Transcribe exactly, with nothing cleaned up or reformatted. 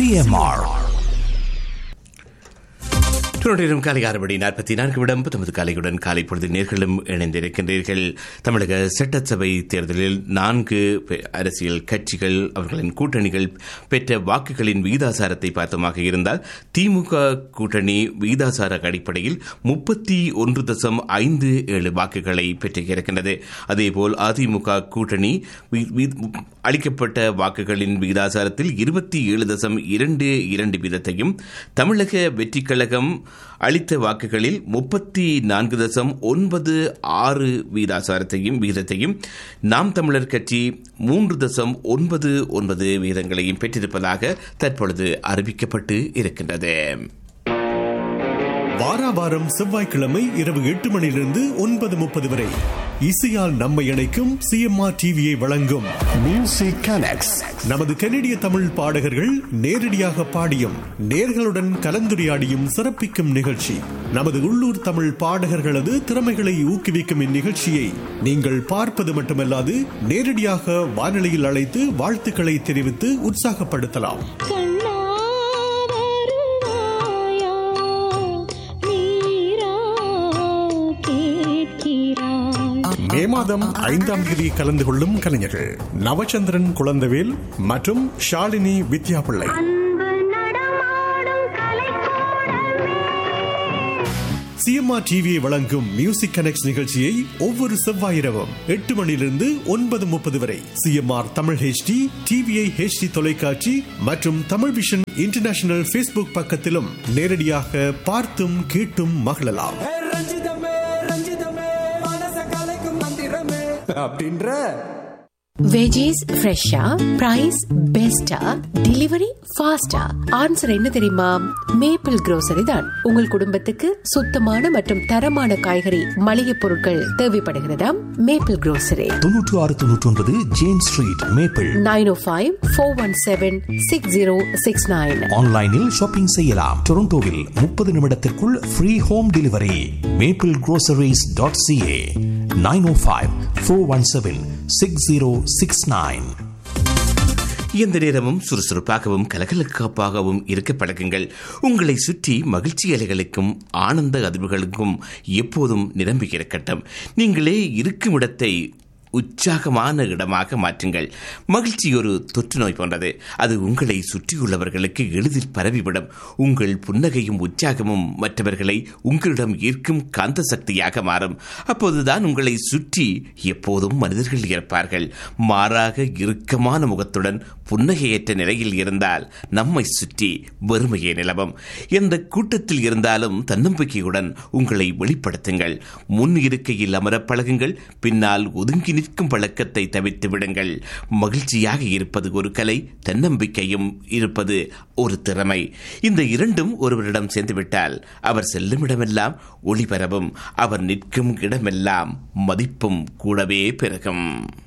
CMR. நேரம் காலை ஆறு மணி நாற்பத்தி நான்கு விடம் பத்தொன்பது காலையுடன் காலை பொழுது நேர்களும் இணைந்திருக்கின்றீர்கள். தமிழக சட்டசபை தேர்தலில் நான்கு அரசியல் கட்சிகள் அவர்களின் கூட்டணிகள் பெற்ற வாக்குகளின் விகிதாசாரத்தை பார்த்தமாக இருந்தால் திமுக கூட்டணி விகிதாசார அடிப்படையில் முப்பத்தி ஒன்று தசம் ஐந்து ஏழு வாக்குகளை பெற்றிருக்கின்றது. அதேபோல் அதிமுக கூட்டணி அளிக்கப்பட்ட வாக்குகளின் விகிதாசாரத்தில் இருபத்தி ஏழு தசம் இரண்டு இரண்டு வீதத்தையும், தமிழக வெற்றிக் கழகம் அளித்த வாக்குகளில் முப்பத்தி நான்கு தசம் ஒன்பது ஆறு வீதாசாரத்தையும் வீதத்தையும், நாம் தமிழர் கட்சி மூன்று தசம் ஒன்பது ஒன்பது வீதங்களையும் பெற்றிருப்பதாக தற்பொழுது அறிவிக்கப்பட்டு இருக்கின்றது. வாராவாரம் செவ்வாய்க்கிழமை இரவு எட்டு மணியிலிருந்து ஒன்பது முப்பது வரை இசையால் நம்மை இணைக்கும் சிஎம்ஆர் டிவியை வழங்கும் மியூசிக் கனெக்ட்ஸ். நமது கனடிய தமிழ் பாடகர்கள் நேரடியாக பாடியும் நேர்களுடன் கலந்துரையாடியும் சிறப்பிக்கும் நிகழ்ச்சி. நமது உள்ளூர் தமிழ் பாடகர்களது திறமைகளை ஊக்குவிக்கும் இந்நிகழ்ச்சியை நீங்கள் பார்ப்பது மட்டுமல்லாது நேரடியாக வானொலியில் அழைத்து வாழ்த்துக்களை தெரிவித்து உற்சாகப்படுத்தலாம். மே மாதம் ஐந்தாம் தேதி கலந்து கொள்ளும் கலைஞர்கள் நவச்சந்திரன் குழந்தவேல் மற்றும் ஷாலினி வித்யாபிள்ளை. சிஎம்ஆர் டிவியை வழங்கும் மியூசிக் கனெக்ட்ஸ் நிகழ்ச்சியை ஒவ்வொரு செவ்வாய் இரவும் எட்டு மணியிலிருந்து ஒன்பது முப்பது வரை CMR Tamil HD, TVI HD தொலைக்காட்சி மற்றும் தமிழ் விஷன் இன்டர்நேஷனல் ஃபேஸ்புக் பக்கத்திலும் நேரடியாக பார்த்தும் கேட்டும் மகிழலாம். அப்படின்ற வெஜிஸ் ஃப்ரெஷ்ஷா, பிரைஸ் பெஸ்டா, டெலிவரி ஃபாஸ்டா? ஆன்சர் என்ன தெரியுமா? மேப்பிள் grocery தான். உங்கள் குடும்பத்துக்கு சுத்தமான மற்றும் தரமான காய்கறி மளிகை பொருட்கள் தேவைப்படுகிறதா? மேப்பிள் grocery தொன்னூற்று ஆறு தொன்னூற்றி ஒன்பது ஜேன் ஸ்ட்ரீட், மேப்பிள். நைன் ஓ five four one seven six zero six nine. ஆன்லைனில் ஷாப்பிங் செய்யலாம். டொரண்டோவில் முப்பது நிமிடத்திற்குள் free home delivery. Maple groceries dot CA. Nine ஓ five four one seven six zero six nine. எந்த நேரமும் சுறுசுறுப்பாகவும் கலகலப்பாகவும் இருக்க பழகுங்கள். உங்களை சுற்றி மகிழ்ச்சி அலைகளுக்கும் ஆனந்த அதிர்வுகளுக்கும் எப்போதும் நிரம்பி இருக்கட்டும். நீங்களே இருக்கும் இடத்தை உற்சாகமான இடமாக மாற்றுங்கள். மகிழ்ச்சி ஒரு தொற்று நோய் போன்றது. அது உங்களை சுற்றியுள்ளவர்களுக்கு எளிதில் பரவிவிடும். உங்கள் புன்னகையும் உற்சாகமும் மற்றவர்களை உங்களிடம் ஈர்க்கும் காந்த சக்தியாக மாறும். அப்போதுதான் உங்களை சுற்றி எப்போதும் மனிதர்கள் இருப்பார்கள். மாறாக இறுக்கமான முகத்துடன் புன்னகையற்ற நிலையில் இருந்தால் நம்மை சுற்றி வறுமையே நிலவும். எந்த கூட்டத்தில் இருந்தாலும் தன்னம்பிக்கையுடன் உங்களை வெளிப்படுத்துங்கள். முன் இருக்கையில் அமர பழகுங்கள். பின்னால் ஒதுங்கி நிற்கும் பழக்கத்தை தவிர்த்து விடுங்கள். மகிழ்ச்சியாக இருப்பது ஒரு கலை, தன்னம்பிக்கையும் இருப்பது ஒரு திறமை. இந்த இரண்டும் ஒருவரிடம் சேர்ந்துவிட்டால் அவர் செல்லும் இடமெல்லாம் ஒளி பரவும். அவர் நிற்கும் இடமெல்லாம் மதிப்பும் கூடவே பெருகும்.